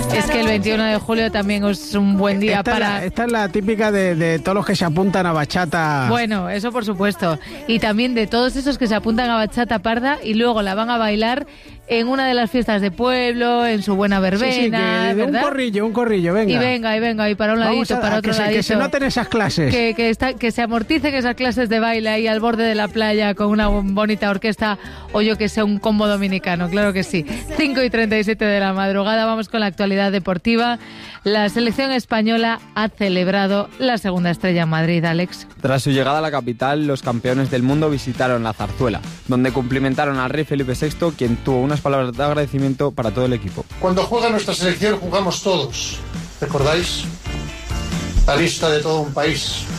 Es que el 21 de julio también es un buen día Esta es la típica de todos los que se apuntan a bachata. Bueno, eso por supuesto. Y también de todos esos que se apuntan a bachata parda y luego la van a bailar en una de las fiestas de pueblo, en su buena verbena, ¿verdad? Un corrillo, venga. Y venga, y para un ladito, para otro ladito. Que se noten esas clases. Que se amorticen esas clases de baile ahí al borde de la playa con una bonita orquesta o yo que sé, un combo dominicano, claro que sí. 5:37 de la madrugada, vamos con la actualidad deportiva. La selección española ha celebrado la segunda estrella en Madrid, Alex. Tras su llegada a la capital, los campeones del mundo visitaron la Zarzuela, donde cumplimentaron al rey Felipe VI, quien tuvo unas palabras de agradecimiento para todo el equipo. Cuando juega nuestra selección, jugamos todos. ¿Recordáis? La vista de todo un país.